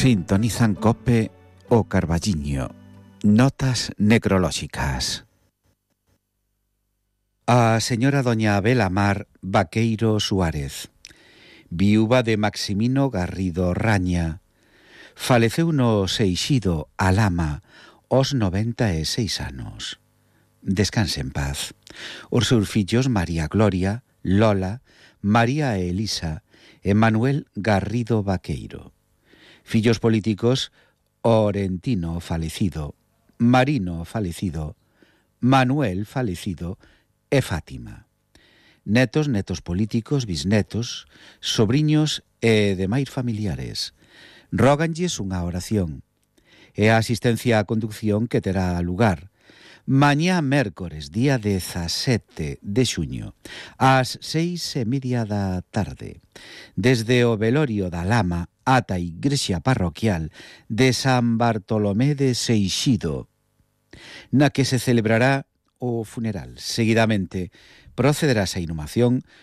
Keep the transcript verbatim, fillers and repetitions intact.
Sintonizan Cope o Carballiño. Notas necrolóxicas. A señora doña Abela Mar Vaqueiro Suárez, viúva de Maximino Garrido Raña, faleceu no Seixido, Alama, aos noventa e seis anos. Descanse en paz. Os seus fillos María Gloria, Lola, María Elisa e Manuel Garrido Vaqueiro. Fillos políticos: Orentino falecido, Marino falecido, Manuel falecido e Fátima. Netos, netos políticos, bisnetos, sobriños e demais familiares. Róganlles unha oración e a asistencia á conducción que terá lugar mañá mércores, día dezasete de xuño, ás seis e media da tarde, desde o velorio da Lama ata a igrexa parroquial de San Bartolomé de Seixido, na que se celebrará o funeral. Seguidamente procederase a inhumación